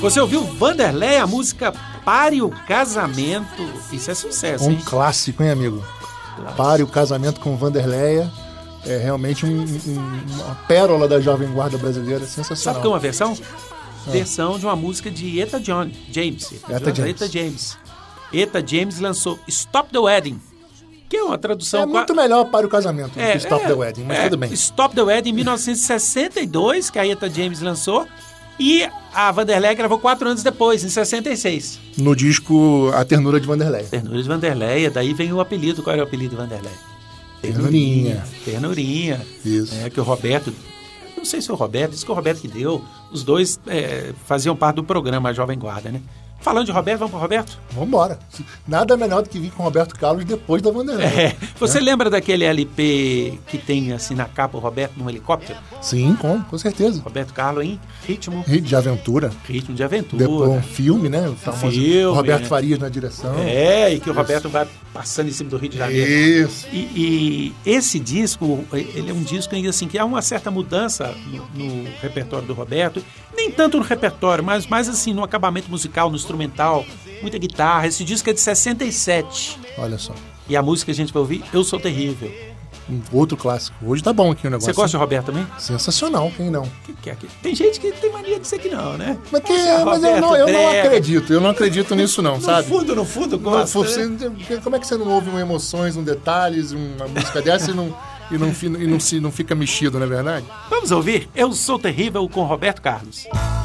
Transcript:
Você ouviu Vanderlei, a música Pare o Casamento. Isso é sucesso, hein? Clássico, hein, amigo? Clássico. Pare o Casamento com Vanderleia. É realmente uma pérola da Jovem Guarda brasileira, sensacional. Sabe o que é uma versão? Versão de uma música de Etta James. Etta James lançou Stop the Wedding, que é uma tradução... É muito melhor Para o Casamento do que Stop the Wedding, mas tudo bem. Stop the Wedding em 1962, que a Etta James lançou, e a Vanderlei gravou 4 anos depois, em 66. No disco A Ternura de Vanderlei. Ternura de Vanderlei, daí vem o apelido. Qual era o apelido de Vanderlei? Ternurinha. Isso. Que o Roberto... Não sei se o Roberto... Disse que o Roberto que deu. Os dois faziam parte do programa Jovem Guarda, né? Falando de Roberto, vamos pro Roberto? Vamos embora. Nada melhor do que vir com o Roberto Carlos depois da Vanderlei. Você lembra daquele LP que tem assim na capa o Roberto num helicóptero? Sim, com certeza. Roberto Carlos em ritmo de aventura. Ritmo de aventura. Depois um filme, né? O famoso Roberto Farias na direção. E que o Roberto vai passando em cima do Rio de Janeiro. Isso. E esse disco, ele é um disco assim, que há uma certa mudança no repertório do Roberto. Nem tanto no repertório, mas mais assim no acabamento musical, no instrumental, muita guitarra. Esse disco é de 67. Olha só. E a música que a gente vai ouvir, Eu Sou Terrível. Outro clássico. Hoje tá bom aqui o negócio. Você gosta de Roberto também? Sensacional, quem não? Tem gente que tem mania de dizer que não, né? Mas eu não acredito. Eu não acredito nisso não, sabe? No fundo, gosta. Como é que você não ouve emoções, detalhes, uma música dessa e não fica mexido, não é verdade? Vamos ouvir Eu Sou Terrível com Roberto Carlos.